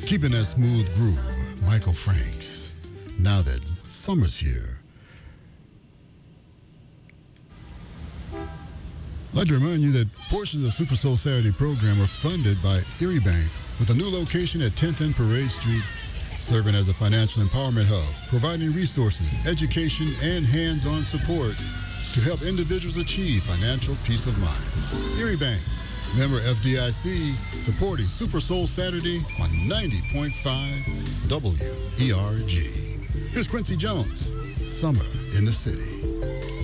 Keeping that smooth groove, Michael Franks. Now that summer's here, I'd like to remind you that portions of Super Soul Saturday program are funded by Erie Bank with a new location at 10th and Parade Street, serving as a financial empowerment hub, providing resources, education, and hands-on support to help individuals achieve financial peace of mind. Erie Bank, member FDIC, supporting Super Soul Saturday on 90.5 WERG. Here's Quincy Jones, Summer in the City.